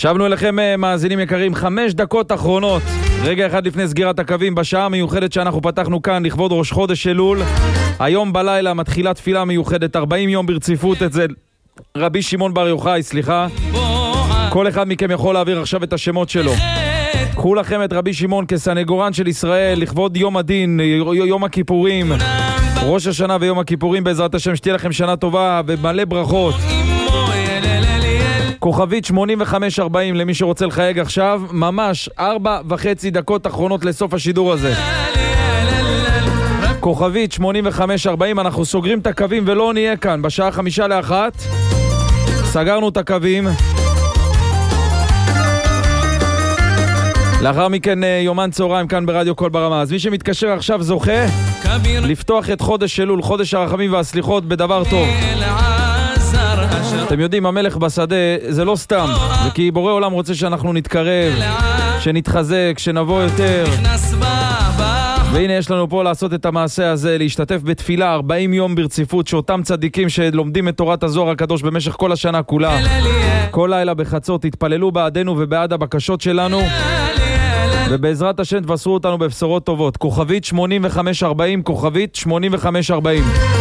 שבנו אליכם מאזינים יקרים, 5 דקות אחרונות, רגע אחד לפני סגירת הקווים, בשעה המיוחדת שאנחנו פתחנו כאן לכבוד ראש חודש אלול. היום בלילה מתחילה תפילה מיוחדת, 40 יום ברציפות אצל רבי שמעון בר יוחאי, כל אחד מכם יכול להעביר עכשיו את השמות שלו. קחו לכם את רבי שמעון כסנגורן של ישראל לכבוד יום הדין, יום הכיפורים, ראש השנה ויום הכיפורים, בעזרת השם שתהיה לכם שנה טובה ומלא ברכות. כוכבית 8540 למי שרוצה לחייג עכשיו, ממש 4.5 דקות אחרונות לסוף השידור הזה. כוכבית 8540, אנחנו סוגרים את הקווים ולא נהיה כאן בשעה 1:55. סגרנו את הקווים. לאחר מכן יומן צהריים כאן ברדיו קול ברמה. אז מי שמתקשר עכשיו זוכה לפתוח את חודש אלול, חודש הרחמים והסליחות, בדבר טוב. אתם יודעים, המלך בשדה זה לא סתם, זה כי בורא עולם רוצה שאנחנו נתקרב, שנתחזק, שנבוא יותר. והנה יש לנו פה לעשות את המעשה הזה, להשתתף בתפילה 40 יום ברציפות, שאותם צדיקים שלומדים את תורת הזוהר הקדוש במשך כל השנה כולה, כל לילה בחצות תתפללו בעדנו ובעד הבקשות שלנו, ובעזרת השם תבשרו אותנו בבשורות טובות. כוכבית 8540, כוכבית 8540.